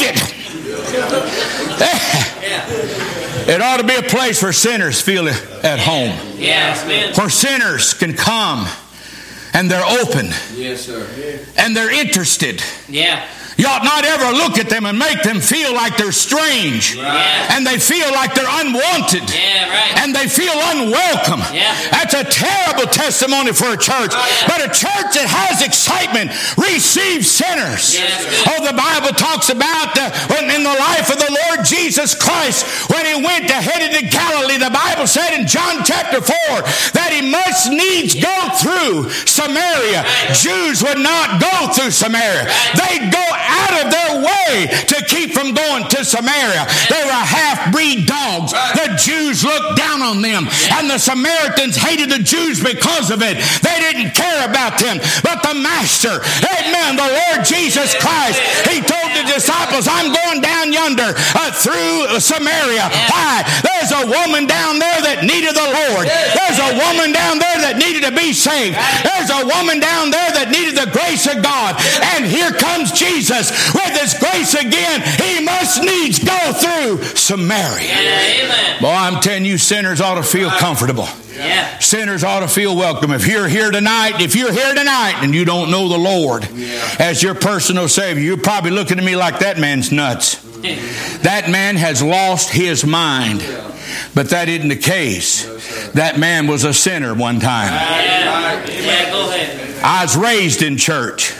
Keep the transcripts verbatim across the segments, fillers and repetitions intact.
it. It ought to be a place where sinners feel at home. Where sinners can come and they're open. Yes, sir. And they're interested. Yeah. You ought not ever look at them and make them feel like they're strange. Right. And they feel like they're unwanted. Yeah, right. And they feel unwelcome. Yeah. That's a terrible testimony for a church. Oh, yeah. But a church that has excitement receives sinners. Yeah, that's good. Oh, the Bible talks about uh, when in the life of the Lord Jesus Christ, when he went to headed to Galilee, the Bible said in John chapter four that he must needs go through Samaria. Right. Jews would not go through Samaria. Right. They'd go out of their way to keep from going to Samaria. They were half-breed dogs. The Jews looked down on them, and the Samaritans hated the Jews because of it. They didn't care about them. But the Master, amen, the Lord Jesus Christ, he told the disciples, I'm going down yonder uh, through Samaria. Why? There's a woman down there that needed the Lord. There's a woman down there that needed to be saved. There's a woman down there that needed the grace of God. And here comes Jesus with his grace again. He must needs go through Samaria. Amen. Boy, I'm telling you, sinners ought to feel comfortable. Yeah. Sinners ought to feel welcome. If you're here tonight, if you're here tonight and you don't know the Lord Yeah. as your personal Savior, you're probably looking at me like that man's nuts. That man has lost his mind. But that isn't the case. That man was a sinner one time. Yeah. Yeah, go ahead. I was raised in church.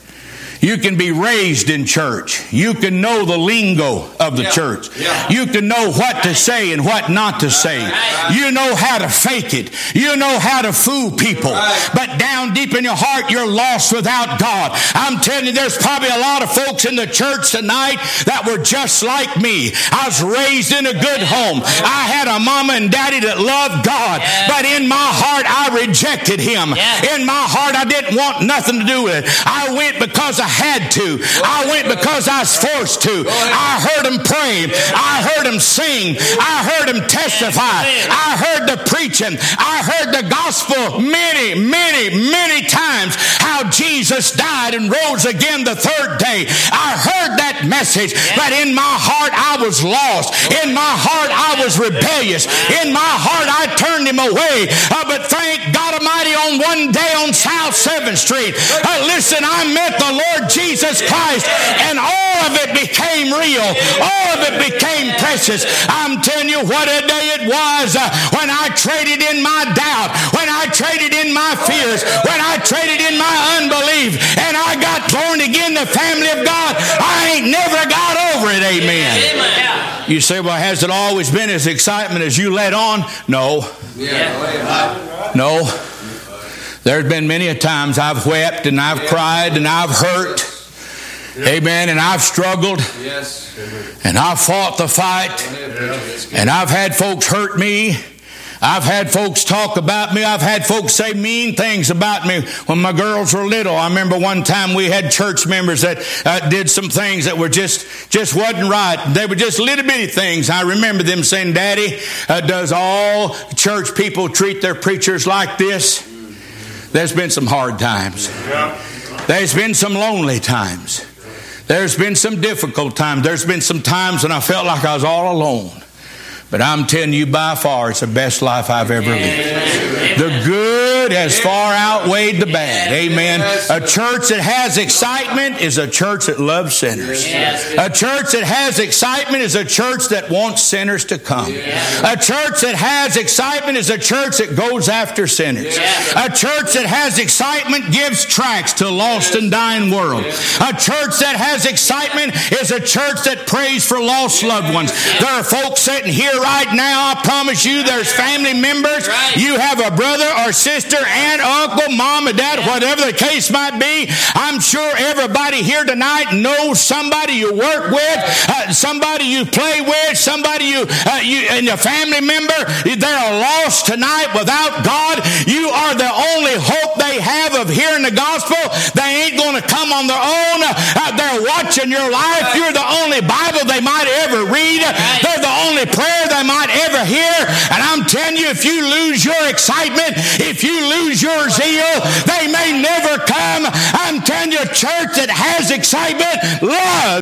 You can be raised in church. You can know the lingo of the Yeah. church. Yeah. You can know what to say and what not to say. You know how to fake it. You know how to fool people. Right. But down deep in your heart, you're lost without God. I'm telling you, there's probably a lot of folks in the church tonight that were just like me. I was raised in a good home. I had a mama and daddy that loved God. Yeah. But in my heart, I rejected him. Yeah. In my heart, I didn't want nothing to do with it. I went because I had to. I went because I was forced to. I heard him pray. I heard him sing. I heard him testify. I heard the preaching. I heard the gospel many, many, many times how Jesus died and rose again the third day. I heard that message, but in my heart I was lost. In my heart I was rebellious. In my heart I turned him away. Uh, but thank God Almighty, on one day on South seventh Street, uh, listen, I met the Lord Jesus Christ, and all of it became real. All of it became precious. I'm telling you what a day it was uh, when I traded in my doubt, when I traded in my fears, when I traded in my unbelief, and I got born again, the family of God. I ain't never got over it. Amen. Amen. You say, well, has it always been as excitement as you let on? No. Yeah. No. There's been many a times I've wept and I've cried and I've hurt. Amen. And I've struggled. Yes. And I've fought the fight. And I've had folks hurt me. I've had folks talk about me. I've had folks say mean things about me when my girls were little. I remember one time we had church members that uh, did some things that were just, just wasn't right. They were just little bitty things. I remember them saying, Daddy, uh, does all church people treat their preachers like this? There's been some hard times. There's been some lonely times. There's been some difficult times. There's been some times when I felt like I was all alone. But I'm telling you, by far, it's the best life I've ever lived. The good has far outweighed the bad. Amen. A church that has excitement is a church that loves sinners. A church that has excitement is a church that wants sinners to come. A church that has excitement is a church that goes after sinners. A church that has excitement gives tracts to a lost and dying world. A church that has excitement is a church that prays for lost loved ones. There are folks sitting here right now, I promise you, there's family members. You have a brother or sister, aunt, uncle, mom, and dad, whatever the case might be. I'm sure everybody here tonight knows somebody you work with, uh, somebody you play with, somebody you, uh, you and your family member. They're lost tonight without God. You are the only hope they have of hearing the gospel. They ain't going to come on their own. Uh, they're watching your life. You're the only Bible they might ever read. They're the only prayer they might ever hear. And I'm telling you, if you lose your excitement, if you lose your zeal, they may never come. I'm telling you, a church that has excitement loves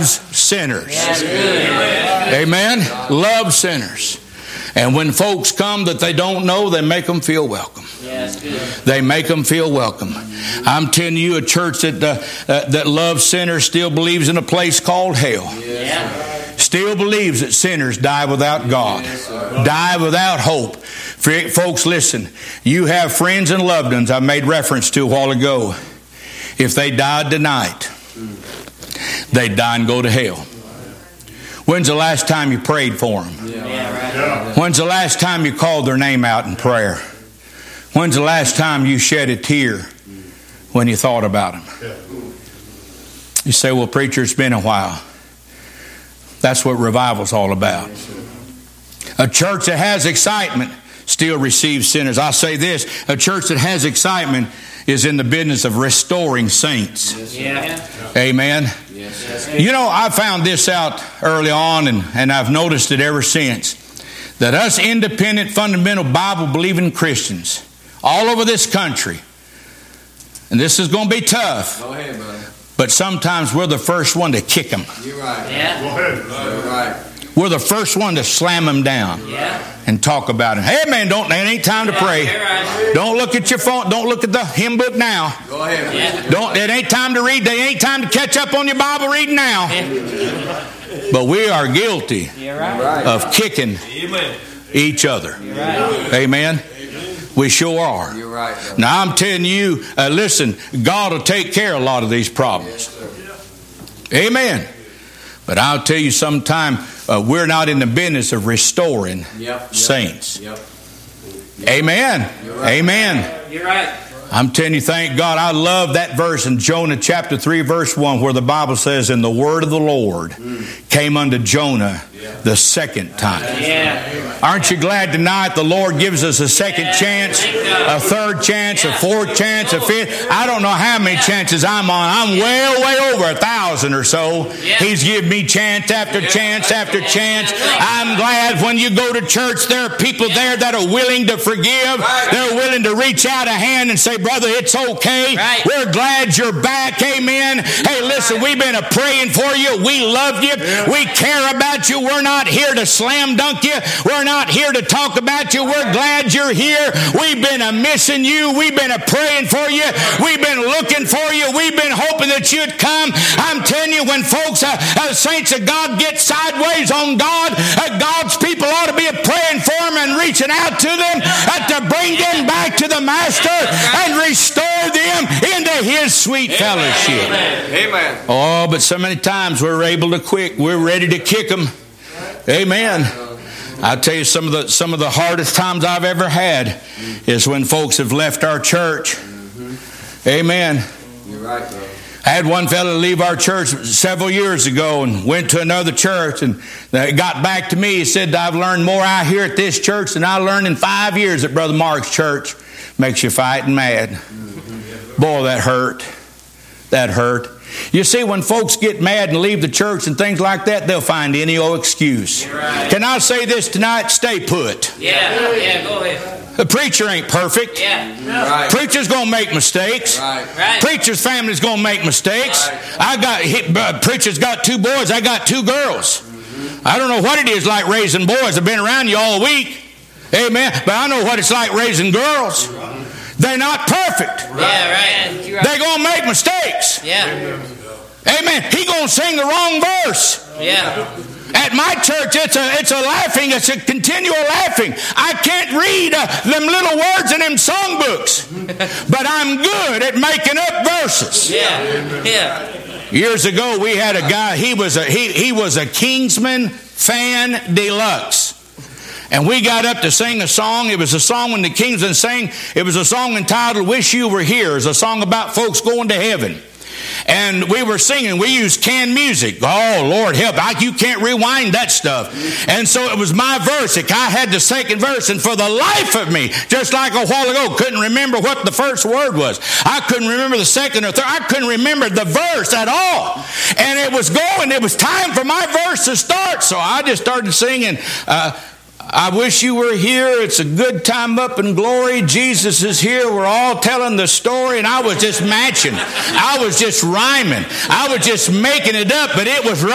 sinners. That's good. Amen. Love sinners. And when folks come that they don't know, they make them feel welcome. Yeah, that's good. They make them feel welcome. I'm telling you, a church that uh, uh, that loves sinners still believes in a place called hell. Yeah. Still believes that sinners die without God, die without hope. Folks, listen, you have friends and loved ones I made reference to a while ago. If they died tonight, they'd die and go to hell. When's the last time you prayed for them? Yeah, right. When's the last time you called their name out in prayer? When's the last time you shed a tear when you thought about them? You say, well, preacher, it's been a while. That's what revival's all about. A church that has excitement still receives sinners. I say this, a church that has excitement is in the business of restoring saints. Yeah. Amen. Yes. You know, I found this out early on, and, and I've noticed it ever since, that us independent, fundamental, Bible-believing Christians all over this country, and this is going to be tough, Go ahead, brother. but sometimes we're the first one to kick them. You're right. Yeah. Go ahead. You're right. We're the first one to slam them down Yeah. and talk about it. Hey, man, don't, it ain't time to pray. You're right. Don't look at your phone. Don't look at the hymn book now. Go ahead. Yeah. Don't. It ain't time to read. It ain't time to catch up on your Bible reading now. But we are guilty You're right. Right. of kicking each other. You're right. Amen. We sure are. You're right, brother. Now I'm telling you, uh, listen, God will take care of a lot of these problems. Amen. But I'll tell you sometime, uh, we're not in the business of restoring Yep, yep. saints. Yep. Amen. right. Amen. You're right. I'm telling you, thank God. I love that verse in Jonah chapter three, verse one, where the Bible says, and the word of the Lord came unto Jonah the second time. Yeah. Aren't you glad tonight the Lord gives us a second chance, a third chance, a fourth chance, a fifth? I don't know how many chances I'm on. I'm well, way over a thousand or so. He's given me chance after chance after chance. I'm glad when you go to church, there are people there that are willing to forgive. They're willing to reach out a hand and say, brother, it's okay. Right. We're glad you're back. Amen. Hey, listen, we've been a praying for you. We love you. We care about you. We're not here to slam dunk you. We're not here to talk about you. We're glad you're here. We've been a missing you. We've been a praying for you. We've been looking for you. We've been hoping that you'd come. I'm telling you, when folks, uh, uh, saints of God, get sideways on God, uh, God's people ought to be praying for them and reaching out to them uh, to bring them back to the Master and restore them into His sweet fellowship. Amen. Oh, but so many times we're able to quit. We're ready to kick them. Amen. I'll tell you, some of the some of the hardest times I've ever had is when folks have left our church. Amen. You're right, bro. I had one fellow leave our church several years ago and went to another church, and they got back to me. He said, I've learned more out here at this church than I learned in five years at Brother Mark's church. Makes you fighting mad. Boy, that hurt. That hurt. You see, when folks get mad and leave the church and things like that, they'll find any old excuse. Right. Can I say this tonight? Stay put. Yeah. Yeah. Go ahead. The preacher ain't perfect. Yeah. Right. Preacher's going to make mistakes. Right. Right. Preacher's family's going to make mistakes. Right. I got he, uh, preacher's got two boys. I got two girls. I don't know what it is like raising boys. I've been around you all week. Amen. But I know what it's like raising girls. They're not perfect. Yeah. Right. You're right. They're going to make mistakes. Yeah. Amen. He going to sing the wrong verse. Yeah. At my church, it's a it's a laughing, it's a continual laughing. I can't read uh, them little words in them songbooks, but I'm good at making up verses. Yeah. Yeah. Years ago, we had a guy. He was a he he was a Kingsman fan deluxe. And we got up to sing a song. It was a song when the Kingsmen sang. It was a song entitled "Wish You Were Here." It's a song about folks going to heaven. And we were singing. We used canned music. Oh, Lord help. I, you can't rewind that stuff. And so it was my verse. I had the second verse. And for the life of me, just like a while ago, couldn't remember what the first word was. I couldn't remember the second or third. I couldn't remember the verse at all. And it was going. It was time for my verse to start. So I just started singing, uh, I wish you were here. It's a good time up in glory. Jesus is here. We're all telling the story. And I was just matching. I was just rhyming. I was just making it up, but it was right.